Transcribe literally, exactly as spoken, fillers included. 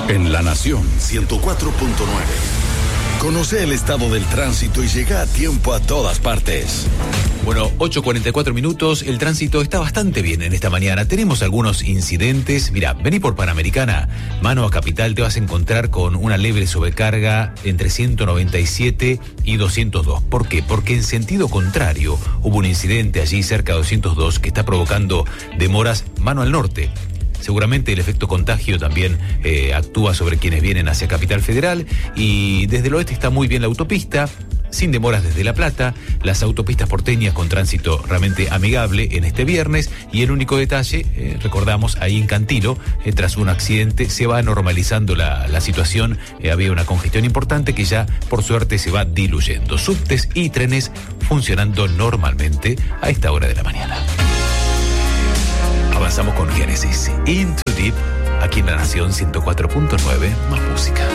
En La Nación ciento cuatro punto nueve. Conoce el estado del tránsito y llega a tiempo a todas partes. Bueno, ocho cuarenta y cuatro minutos, el tránsito está bastante bien en esta mañana. Tenemos algunos incidentes. Mira, vení por Panamericana, mano a Capital, te vas a encontrar con una leve sobrecarga entre ciento noventa y siete y doscientos dos. ¿Por qué? Porque en sentido contrario hubo un incidente allí cerca de doscientos dos que está provocando demoras mano al norte. Seguramente el efecto contagio también eh, actúa sobre quienes vienen hacia Capital Federal, y desde el oeste está muy bien la autopista, sin demoras desde La Plata, las autopistas porteñas con tránsito realmente amigable en este viernes, y el único detalle, eh, recordamos, ahí en Cantilo, eh, tras un accidente se va normalizando la, la situación, eh, había una congestión importante que ya por suerte se va diluyendo. Subtes y trenes funcionando normalmente a esta hora de la mañana. Avanzamos con Génesis, Into Deep, aquí en La Nación ciento cuatro punto nueve, más música.